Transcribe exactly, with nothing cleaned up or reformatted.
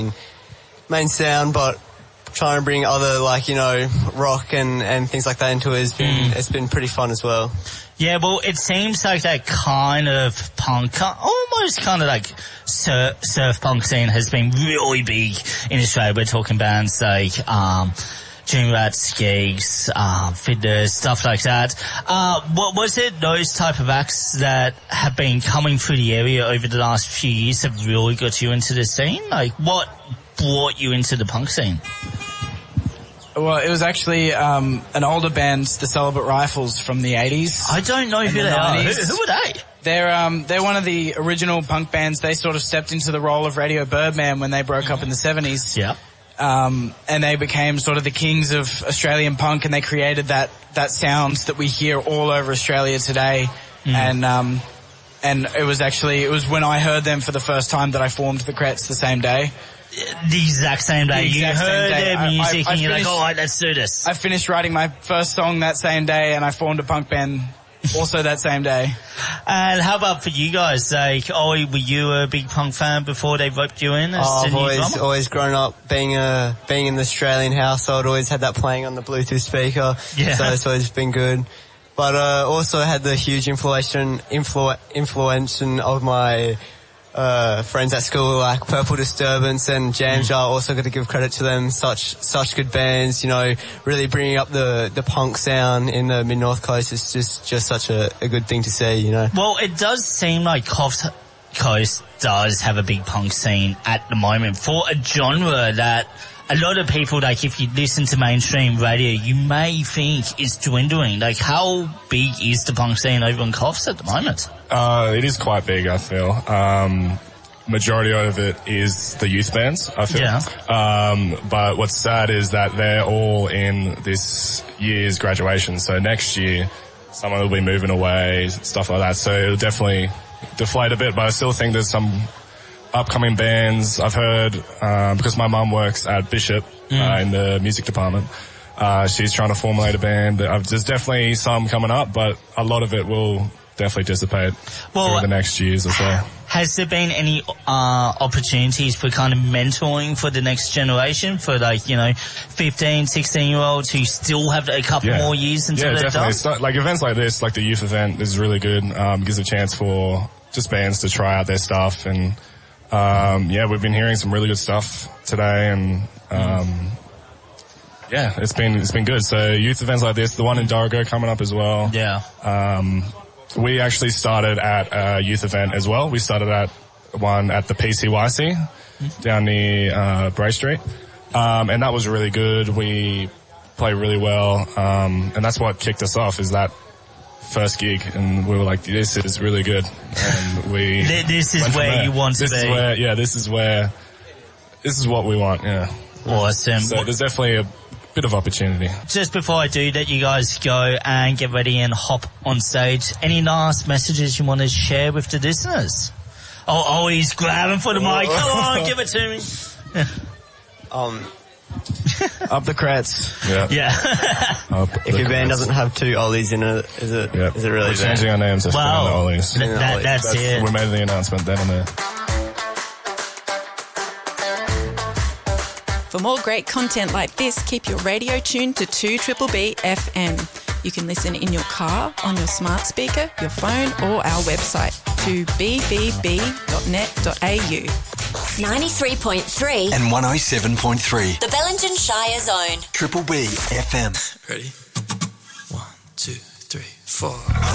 main sound, but trying to bring other, like, you know, rock and, and things like that into it has been, mm. it's been pretty fun as well. Yeah, well, it seems like that kind of punk, almost kind of like surf, surf punk scene has been really big in Australia. We're talking bands like, um, June Rats, Gigs, uh, Fitness, stuff like that. Uh, what was it, those type of acts that have been coming through the area over the last few years have really got you into the scene? Like, what brought you into the punk scene? Well, it was actually um, an older band, the Celibate Rifles, from the eighties. I don't know who the they nineties. are. Who, who are they? They're um, they're one of the original punk bands. They sort of stepped into the role of Radio Birdman when they broke up in the seventies. Yeah. Um, and they became sort of the kings of Australian punk, and they created that, that sound that we hear all over Australia today. Mm. And um, and it was actually, it was when I heard them for the first time that I formed the Crets the same day. The exact same day. The exact you heard same day. their music I, I, I and you're finished, like, all right, let's do this. I finished writing my first song that same day, and I formed a punk band also that same day. And how about for you guys? Like, Ollie, were you a big punk fan before they roped you in as oh, the I've new always, drummer? always grown up being a, being in the Australian household, always had that playing on the Bluetooth speaker. Yeah. So it's always been good. But, uh, also had the huge influence, influ, influence of my, uh, friends at school, like Purple Disturbance and Jam Jar. Mm. Also got to give credit to them. Such, such good bands, you know, really bringing up the, the punk sound in the Mid-North Coast is just, just such a, a good thing to see, you know. Well, it does seem like Coffs Coast does have a big punk scene at the moment for a genre that a lot of people, like, if you listen to mainstream radio, you may think is dwindling. Like, how big is the punk scene over in Coffs at the moment? Uh, it is quite big, I feel. Um, majority of it is the youth bands, I feel. Yeah. Um, but what's sad is that they're all in this year's graduation. So next year, someone will be moving away, stuff like that. So it'll definitely deflate a bit, but I still think there's some upcoming bands. I've heard, um, because my mum works at Bishop, mm. uh, in the music department. Uh, she's trying to formulate a band. Uh, there's definitely some coming up, but a lot of it will definitely dissipate well, through the next years or so. Has there been any uh opportunities for kind of mentoring for the next generation, for, like, you know, fifteen, sixteen year olds who still have a couple yeah. more years until yeah, they're definitely. done? It's not, like events like this, like the youth event, is really good. Um, gives a chance for just bands to try out their stuff, and um, yeah, we've been hearing some really good stuff today, and um, yeah, it's been it's been good. So youth events like this, the one in Dorrigo coming up as well. Yeah. Um, we actually started at a youth event as well. We started at one at the P C Y C mm-hmm. down near uh, Bray Street, um, and that was really good. We played really well, um, and that's what kicked us off, is that first gig, and we were like, this is really good, and we this is where there. you want to this be. Is where, yeah, this is where this is what we want. Yeah, awesome. So there's definitely a bit of opportunity. Just before I do let you guys go and get ready and hop on stage, any last messages you want to share with the listeners? Oh, oh, he's grabbing for the mic. Come on, give it to me. um, Up the Crets. Yeah. Yeah. Up if your band crets. doesn't have two Ollies in it, is it, yep. is it really We're bad? changing our names to well, the Ollies. Th- that, that's, that's it. We made the announcement then and there. For more great content like this, keep your radio tuned to two B B F M. You can listen in your car, on your smart speaker, your phone, or our website, two b b b dot net dot a u. ninety-three point three and one oh seven point three. The Bellingen Shire Zone. Triple B F M. Ready? One, two, three, four.